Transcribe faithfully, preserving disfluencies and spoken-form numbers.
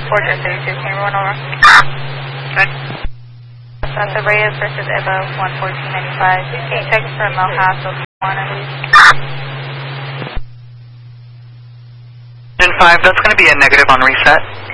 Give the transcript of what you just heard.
Fortress thirty-two, can you run over? Good. Santa Reyes versus Eva one fourteen ninety-five. Can you check for Mel Haas of one at least? Engine five, that's going to be a negative on reset.